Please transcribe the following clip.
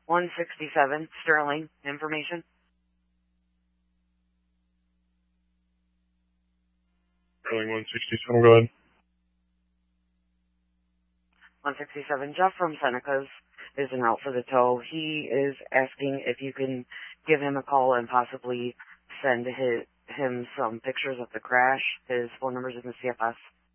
167, Sterling, information. Sterling 167, go ahead. 167, Jeff from Seneca's is en route for the tow. He is asking if you can give him a call and possibly send him some pictures of the crash. His phone number's in the CFS.